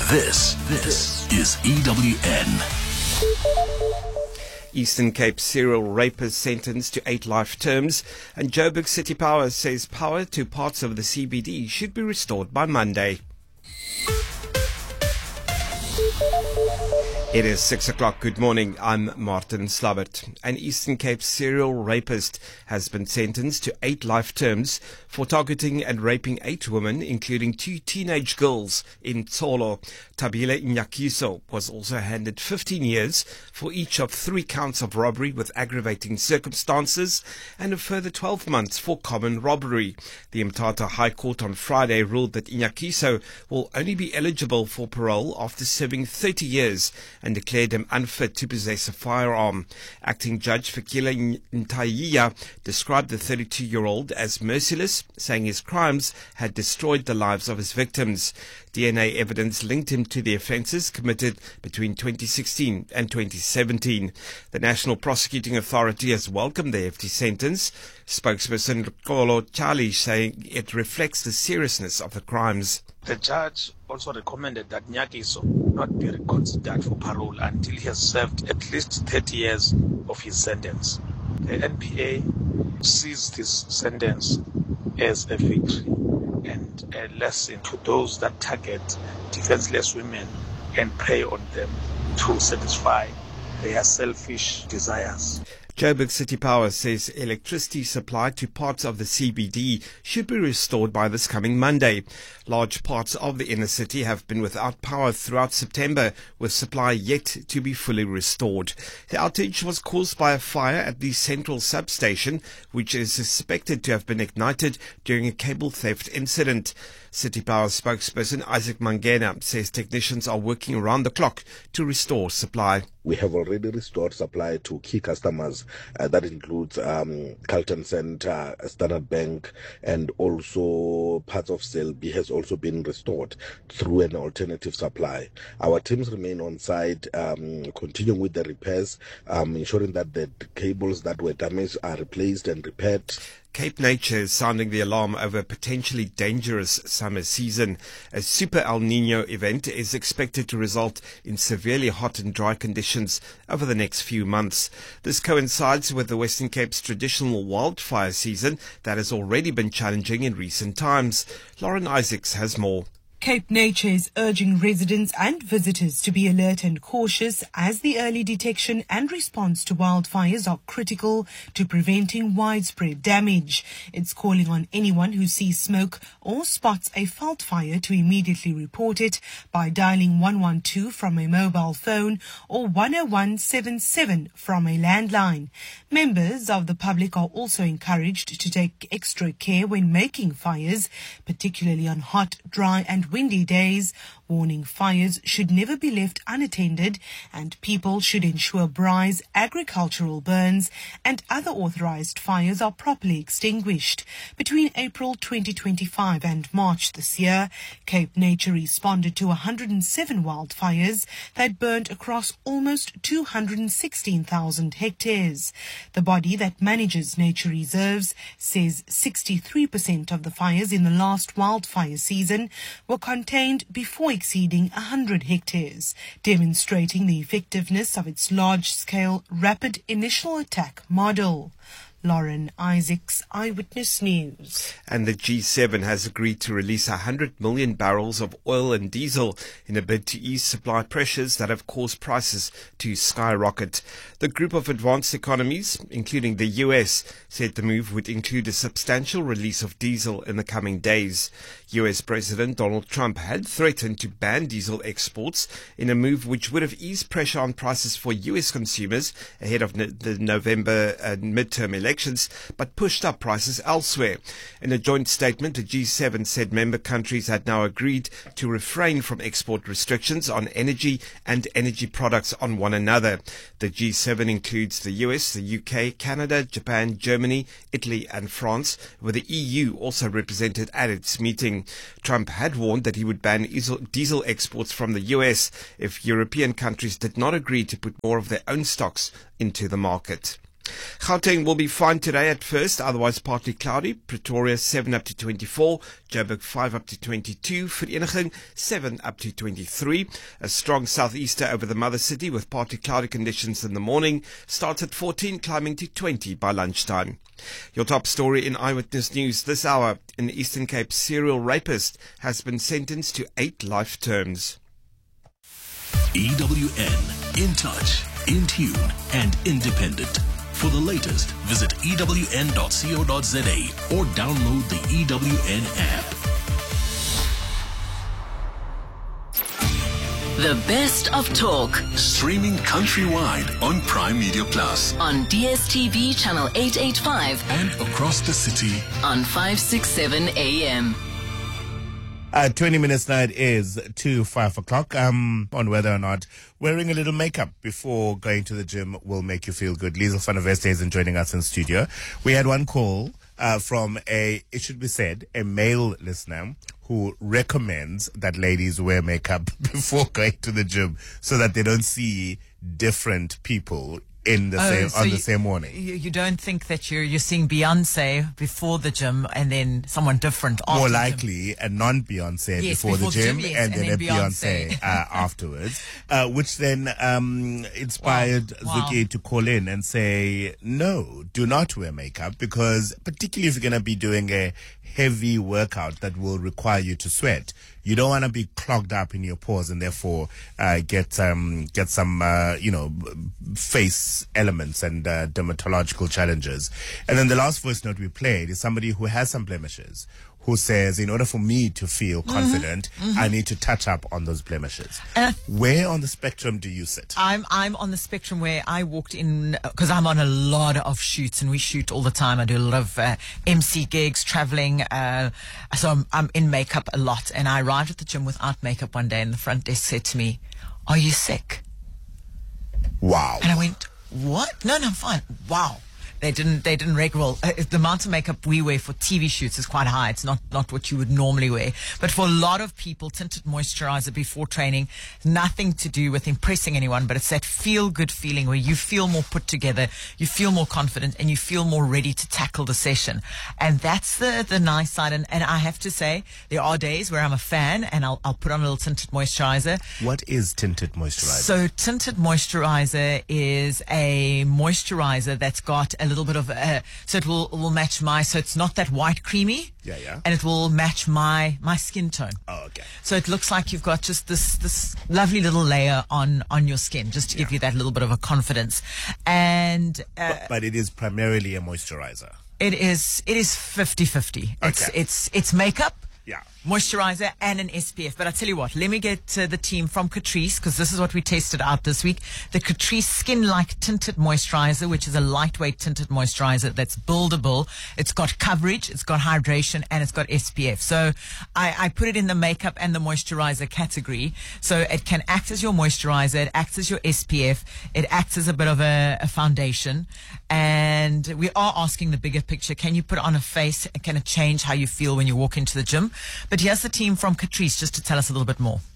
This is EWN. Eastern Cape serial rapist sentenced to 8 life terms, and Joburg City Power says power to parts of the CBD should be restored by Monday. It is 6 o'clock. Good morning. I'm Martin Slabbert. An Eastern Cape serial rapist has been sentenced to 8 life terms for targeting and raping 8 women, including 2 teenage girls in Tsolo. Tabile Nyakiso was also handed 15 years for each of 3 counts of robbery with aggravating circumstances and a further 12 months for common robbery. The Mthatha High Court on Friday ruled that Nyakiso will only be eligible for parole after serving 30 years and declared him unfit to possess a firearm. Acting Judge Fikile Ntayiya described the 32-year-old as merciless, saying his crimes had destroyed the lives of his victims. DNA evidence linked him to the offences committed between 2016 and 2017. The National Prosecuting Authority has welcomed the hefty sentence. Spokesperson Kolo Charlie saying it reflects the seriousness of the crimes. The judge also recommended that Nyakiso not be reconsidered for parole until he has served at least 30 years of his sentence. The NPA sees this sentence as a victory and a lesson to those that target defenseless women and prey on them to satisfy their selfish desires. Joburg City Power says electricity supply to parts of the CBD should be restored by this coming Monday. Large parts of the inner city have been without power throughout September, with supply yet to be fully restored. The outage was caused by a fire at the central substation, which is suspected to have been ignited during a cable theft incident. City Power spokesperson Isaac Mangena says technicians are working around the clock to restore supply. We have already restored supply to key customers. That includes Carlton Center, Standard Bank, and also parts of Selby has also been restored through an alternative supply. Our teams remain on site, continuing with the repairs, ensuring that the cables that were damaged are replaced and repaired. Cape Nature is sounding the alarm over a potentially dangerous summer season. A super El Nino event is expected to result in severely hot and dry conditions over the next few months. This coincides with the Western Cape's traditional wildfire season that has already been challenging in recent times. Lauren Isaacs has more. Cape Nature is urging residents and visitors to be alert and cautious as the early detection and response to wildfires are critical to preventing widespread damage. It's calling on anyone who sees smoke or spots a fault fire to immediately report it by dialing 112 from a mobile phone or 10177 from a landline. Members of the public are also encouraged to take extra care when making fires, particularly on hot, dry and windy days, warning fires should never be left unattended and people should ensure braais, agricultural burns and other authorized fires are properly extinguished. Between April 2025 and March this year, Cape Nature responded to 107 wildfires that burnt across almost 216,000 hectares. The body that manages nature reserves says 63% of the fires in the last wildfire season were contained before exceeding 100 hectares, demonstrating the effectiveness of its large-scale rapid initial attack model. Lauren Isaacs, Eyewitness News. And the G7 has agreed to release 100 million barrels of oil and diesel in a bid to ease supply pressures that have caused prices to skyrocket. The group of advanced economies, including the US, said the move would include a substantial release of diesel in the coming days. US President Donald Trump had threatened to ban diesel exports in a move which would have eased pressure on prices for US consumers ahead of the November midterm elections, but pushed up prices elsewhere. In a joint statement, the G7 said member countries had now agreed to refrain from export restrictions on energy and energy products on one another. The G7 includes the US, the UK, Canada, Japan, Germany, Italy and France, with the EU also represented at its meeting. Trump had warned that he would ban diesel exports from the US if European countries did not agree to put more of their own stocks into the market. Gauteng will be fine today at first, otherwise partly cloudy. Pretoria 7 up to 24, Joburg 5 up to 22, Vereniging 7 up to 23. A strong southeaster over the mother city with partly cloudy conditions in the morning. Starts at 14, climbing to 20 by lunchtime. Your top story in Eyewitness News this hour: in the Eastern Cape, serial rapist has been sentenced to 8 life terms. EWN, in touch, in tune, and independent. For the latest, visit ewn.co.za or download the EWN app. The best of talk. Streaming countrywide on Prime Media Plus. On DSTV channel 885. And across the city on 567 AM. 20 minutes now it is to 5 o'clock. On whether or not wearing a little makeup before going to the gym will make you feel good. Liesl van der Weste isn't joining us in studio. We had one call from it should be said, a male listener who recommends that ladies wear makeup before going to the gym so that they don't see different people in the the same morning. You don't think that you're seeing Beyonce before the gym and then someone different after More the likely a non-Beyonce before the gym, yes, and then a Beyonce afterwards, which then inspired Zuki to call in and say, no, do not wear makeup, because particularly if you're going to be doing a heavy workout that will require you to sweat, you don't want to be clogged up in your pores and therefore get some face elements and dermatological challenges. And then the last voice note we played is somebody who has some blemishes, who says, in order for me to feel confident, I need to touch up on those blemishes. Where on the spectrum do you sit? I'm on the spectrum where I walked in, because I'm on a lot of shoots and we shoot all the time. I do a lot of MC gigs, traveling, so I'm in makeup a lot. And I arrived at the gym without makeup one day and the front desk said to me, "Are you sick?" Wow. And I went, "What? No, I'm fine." Wow. They didn't well, the amount of makeup we wear for TV shoots is quite high. It's not what you would normally wear. But for a lot of people, tinted moisturizer before training, nothing to do with impressing anyone, but it's that feel-good feeling where you feel more put together, you feel more confident, and you feel more ready to tackle the session. And that's the nice side. And I have to say, there are days where I'm a fan and I'll put on a little tinted moisturizer. What is tinted moisturizer? So tinted moisturizer is a moisturizer that's got a little bit of so it will match so it's not that white creamy, and it will match my skin tone. Oh, okay. So it looks like you've got just this lovely little layer on your skin, just to give you that little bit of a confidence. And but it is primarily a moisturizer. It is 50-50. Okay. It's makeup, yeah, moisturizer, and an SPF. But I tell you what, let me get the team from Catrice, because this is what we tested out this week. The Catrice Skin-Like Tinted Moisturizer, which is a lightweight tinted moisturizer that's buildable. It's got coverage, it's got hydration, and it's got SPF. So I put it in the makeup and the moisturizer category. So it can act as your moisturizer, it acts as your SPF, it acts as a bit of a foundation. And we are asking the bigger picture. Can you put it on a face? Can it change how you feel when you walk into the gym? But here's the team from Catrice just to tell us a little bit more.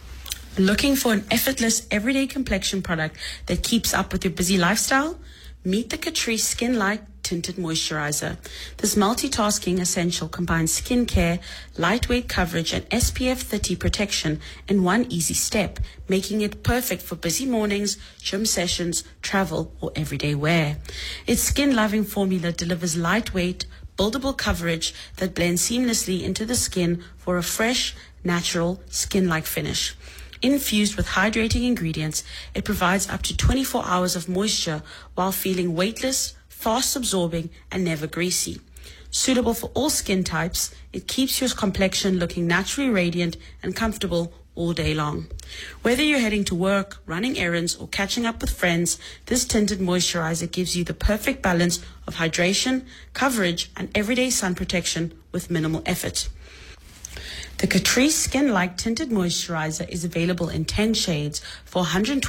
Looking for an effortless, everyday complexion product that keeps up with your busy lifestyle? Meet the Catrice Skin-Like Tinted Moisturizer. This multitasking essential combines skincare, lightweight coverage, and SPF 30 protection in one easy step, making it perfect for busy mornings, gym sessions, travel, or everyday wear. Its skin-loving formula delivers lightweight, buildable coverage that blends seamlessly into the skin for a fresh, natural, skin-like finish. Infused with hydrating ingredients, it provides up to 24 hours of moisture while feeling weightless, fast absorbing, and never greasy. Suitable for all skin types, it keeps your complexion looking naturally radiant and comfortable all day long. Whether you're heading to work, running errands, or catching up with friends, this tinted moisturizer gives you the perfect balance of hydration, coverage, and everyday sun protection with minimal effort. The Catrice Skin-Like Tinted Moisturizer is available in 10 shades for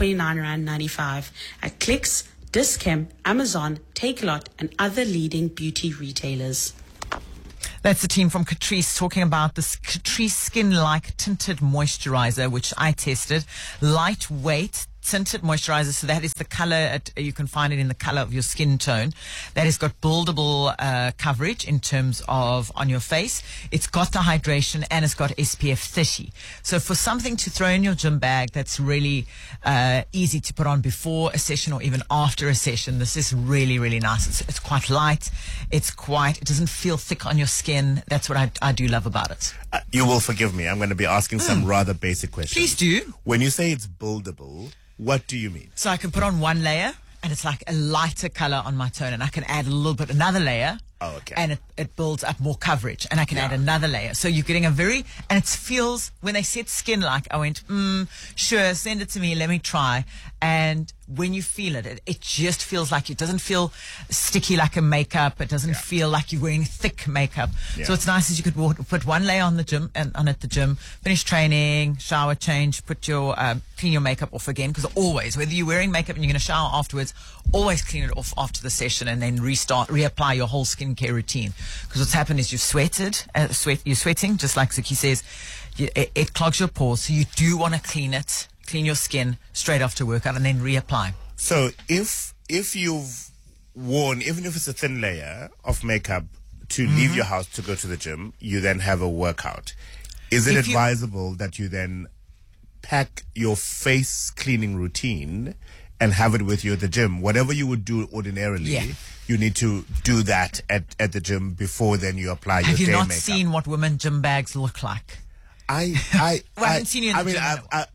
R129.95 at Clicks, Dis-Chem, Amazon, Takealot, and other leading beauty retailers. That's the team from Catrice talking about this Catrice Skin-Like Tinted Moisturizer, which I tested. Lightweight, tinted moisturizer. So that is the color. You can find it in the color of your skin tone. That has got buildable coverage in terms of on your face. It's got the hydration and it's got SPF 30. So for something to throw in your gym bag that's really easy to put on before a session or even after a session, this is really, really nice. It's quite light. It doesn't feel thick on your skin. That's what I do love about it. You will forgive me. I'm going to be asking some rather basic questions. Please do. When you say it's buildable, what do you mean? So I can put on one layer and it's like a lighter color on my tone, and I can add a little bit, another layer. Oh, okay. And it builds up more coverage, and I can add another layer. So you're getting and it feels, when they said skin-like, I went, sure, send it to me, let me try. And when you feel it just feels like, it doesn't feel sticky like a makeup. It doesn't feel like you're wearing thick makeup. Yeah. So it's nice as you could put one layer on the gym, at the gym, finish training, shower, change, put your, clean your makeup off again. Because always, whether you're wearing makeup and you're going to shower afterwards, always clean it off after the session and then reapply your whole skincare routine. Because what's happened is you've sweated, you're sweating, just like Zuki says, it clogs your pores. So you do want to clean your skin straight after workout and then reapply. So if you've worn, even if it's a thin layer of makeup to leave your house to go to the gym, you then have a workout. Is it advisable that you then pack your face cleaning routine and have it with you at the gym? Whatever you would do ordinarily, you need to do that at the gym before then you apply your day makeup. Have you not seen what women gym bags look like? I haven't seen you in the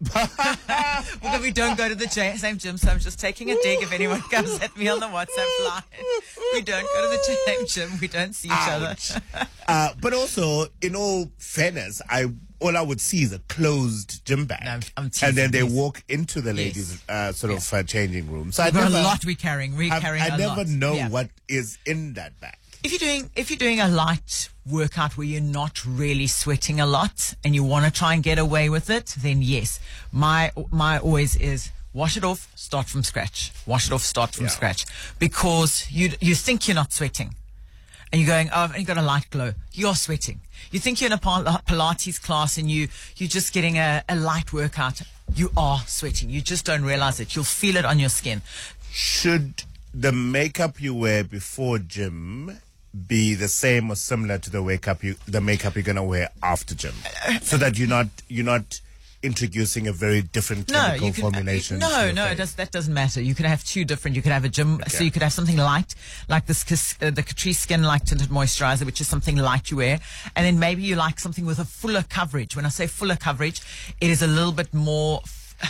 gym. Well, we don't go to the same gym, so I'm just taking a dig if anyone comes at me on the WhatsApp line. We don't go to the same gym. We don't see each other. But also, in all fairness, all I would see is a closed gym bag. No, I'm and then they walk into the ladies' changing room. So We've got a lot we're carrying. I never know what is in that bag. If you're doing a light workout where you're not really sweating a lot and you want to try and get away with it, then yes. My always is wash it off, start from scratch. Wash it off, start from scratch. Because you think you're not sweating. And you're going, oh, I've only got a light glow. You're sweating. You think you're in a Pilates class and you're just getting a light workout. You are sweating. You just don't realize it. You'll feel it on your skin. Should the makeup you wear before gym be the same or similar to the makeup you're going to wear after gym, so that you're not introducing a very different chemical formulation? That doesn't matter. You can have two different. You could have a gym, so you could have something light, like this, the Catrice Skin Light Tinted Moisturizer, which is something light you wear, and then maybe you like something with a fuller coverage. When I say fuller coverage, it is a little bit more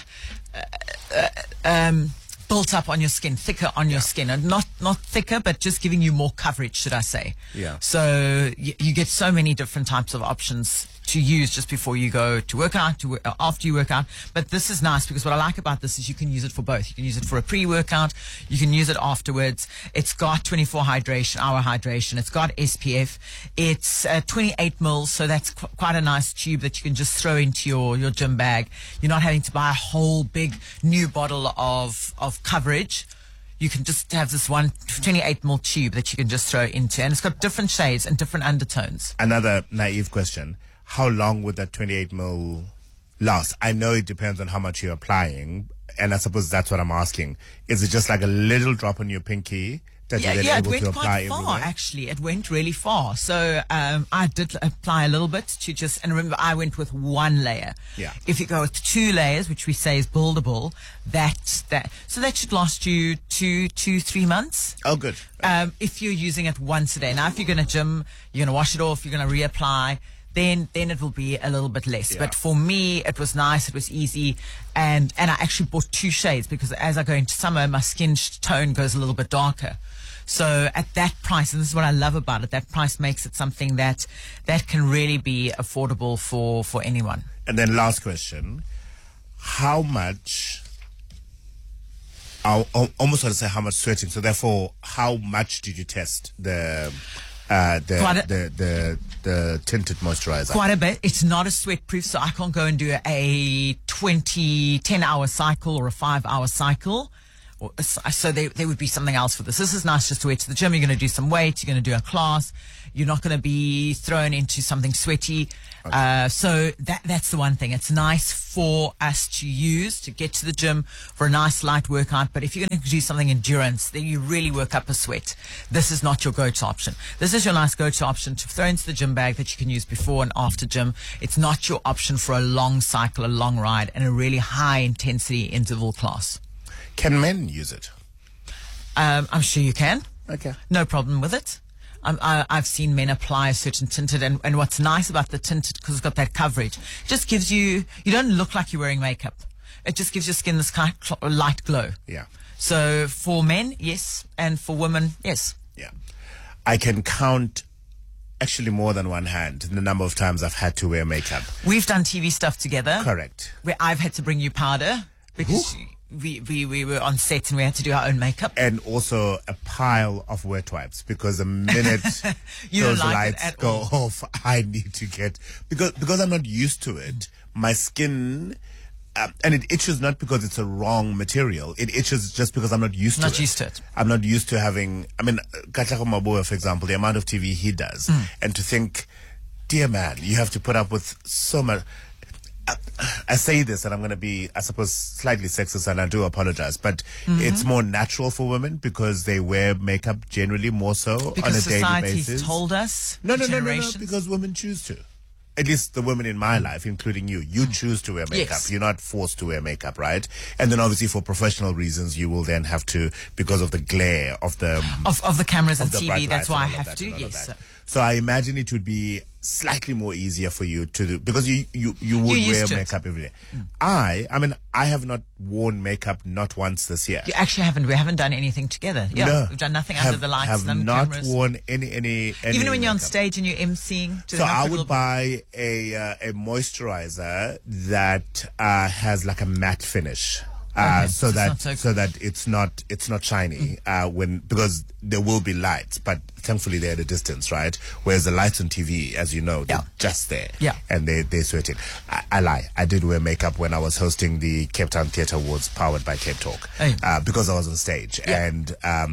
built up on your skin, thicker on your skin, and not thicker, but just giving you more coverage, should I say? Yeah. So you get so many different types of options to use just before you go to work out, after you work out. But this is nice because what I like about this is you can use it for both. You can use it for a pre-workout. You can use it afterwards. It's got 24 hour hydration. It's got SPF. It's 28 mils, so that's quite a nice tube that you can just throw into your gym bag. You're not having to buy a whole big new bottle of coverage. You can just have this 28 mil tube that you can just throw into, and it's got different shades and different undertones. Another naive question. How long would that 28 mil last? I know it depends on how much you're applying, and I suppose that's what I'm asking. Is it just like a little drop on your pinky that you're then able to apply everywhere? It went quite far, actually. It went really far. So I did apply a little bit and remember, I went with one layer. Yeah. If you go with 2 layers, which we say is buildable, so that should last you 2-3 months. Oh, good. If you're using it once a day. Now, if you're going to gym, you're going to wash it off, you're going to reapply, then it will be a little bit less. Yeah. But for me, it was nice, it was easy, and I actually bought 2 shades because as I go into summer, my skin tone goes a little bit darker. So at that price, and this is what I love about it, that price makes it something that can really be affordable for anyone. And then last question, how much, I almost want to say how much sweating, so therefore, how much did you test the tinted moisturizer? Quite a bit. It's not a sweat proof, so I can't go and do a 10-hour cycle or a 5-hour cycle So there would be something else for this. This is nice just to wear to the gym. You're going to do some weight. You're going to do a class. You're not going to be thrown into something sweaty. Okay. So that's the one thing. It's nice for us to use to get to the gym for a nice light workout. But if you're going to do something endurance, then you really work up a sweat. This is not your go-to option. This is your nice go-to option to throw into the gym bag that you can use before and after gym. It's not your option for a long cycle, a long ride, and a really high intensity interval class. Can men use it? I'm sure you can. Okay. No problem with it. I've seen men apply a certain tinted, and what's nice about the tinted, because it's got that coverage, just gives you don't look like you're wearing makeup. It just gives your skin this kind of light glow. Yeah. So for men, yes, and for women, yes. Yeah. I can count actually more than one hand the number of times I've had to wear makeup. We've done TV stuff together. Correct. Where I've had to bring you powder because we were on set and we had to do our own makeup. And also a pile of wet wipes, because the minute those lights go off, I need to get, because I'm not used to it. My skin, and it itches not because it's a wrong material. It itches just because I'm not used to it. Not used to it. I'm not used to having, Katlego Maboa, for example, the amount of TV he does. And to think, dear man, you have to put up with so much. I say this, and I'm going to be, I suppose, slightly sexist, and I do apologize, but it's more natural for women because they wear makeup generally more so because on a daily basis. Society's told us. No, because women choose to. At least the women in my life, including you, choose to wear makeup. Yes. You're not forced to wear makeup, right? And then obviously for professional reasons, you will then have to, because of the glare of the cameras and the TV. bright That's lights why I and all of have that to. and all of Yes. that. So I imagine it would be slightly more easier for you to do, because you would You're wear used to makeup every day. I have not worn makeup not once this year. You actually haven't. We haven't done anything together. Yeah, No. we've done nothing under the lights. Have no not cameras. worn any Even when you're on makeup. stage and you're emceeing. So I would buy a moisturizer that has like a matte finish. So that it's not shiny because there will be lights, but thankfully they're at a distance, right? Whereas the lights on TV, as you know, they're just there, and they're sweating. I lie. I did wear makeup when I was hosting the Cape Town Theatre Awards powered by Cape Talk, because I was on stage, and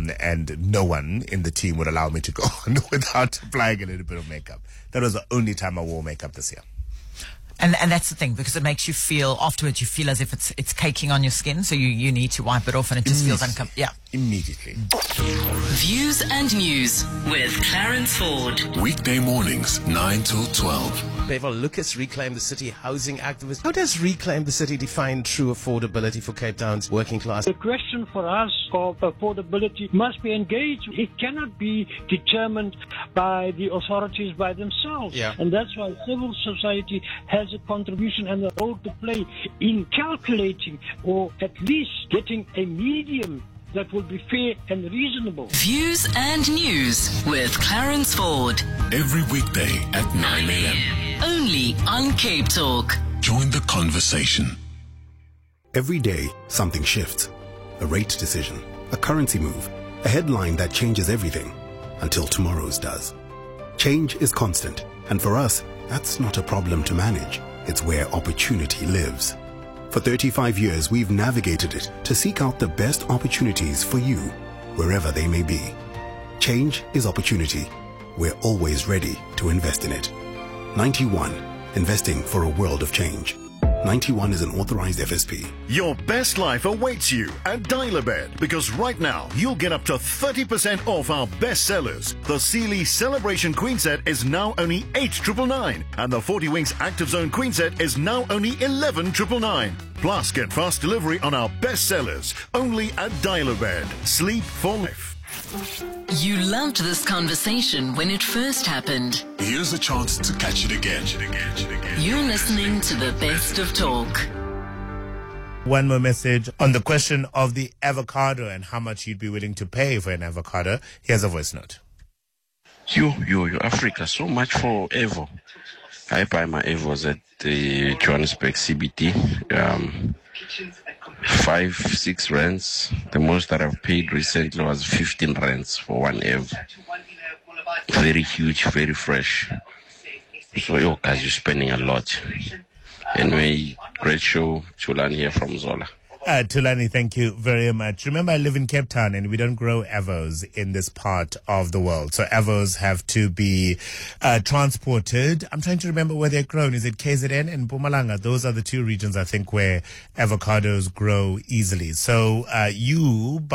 no one in the team would allow me to go on without applying a little bit of makeup. That was the only time I wore makeup this year. And that's the thing, because it makes you feel, afterwards you feel as if it's caking on your skin, so you need to wipe it off, and it just feels uncomfortable. Yeah. Immediately. Views and News with Clarence Ford. Weekday mornings, 9 till 12. Bevel Lucas, Reclaim the City housing activist. How does Reclaim the City define true affordability for Cape Town's working class? The question for us of affordability must be engaged. It cannot be determined by the authorities by themselves. Yeah. And that's why civil society has a contribution and a role to play in calculating, or at least getting a medium that will be fair and reasonable. Views and News with Clarence Ford. Every weekday at 9 a.m. Only on Cape Talk. Join the conversation. Every day, something shifts. A rate decision, a currency move, a headline that changes everything until tomorrow's does. Change is constant, and for us, that's not a problem to manage. It's where opportunity lives. For 35 years, we've navigated it to seek out the best opportunities for you, wherever they may be. Change is opportunity. We're always ready to invest in it. 91. Investing for a world of change. 91 is an authorized FSP. Your best life awaits you at Dial-A-Bed, because right now you'll get up to 30% off our best sellers. The Sealy Celebration Queen Set is now only 8,999, and the 40 Winks Active Zone Queen Set is now only 11,999. Plus, get fast delivery on our best sellers only at Dial-A-Bed. Sleep for life. You loved this conversation when it first happened. Here's a chance to catch it again. You're listening to the best of talk. One more message on the question of the avocado and how much you'd be willing to pay for an avocado. Here's a voice note. Yo, Africa, so much for Evo. I buy my Evos at the Johannesburg CBD. 5-6 rands. The most that I've paid recently was 15 rands for one Ev. Very huge, very fresh. So yo guys, you're spending a lot. Anyway, great show. Chulan here from Zola. Tulani, thank you very much. Remember, I live in Cape Town and we don't grow avos in this part of the world. So avos have to be transported. I'm trying to remember where they're grown. Is it KZN and Mpumalanga? Those are the two regions, I think, where avocados grow easily. So you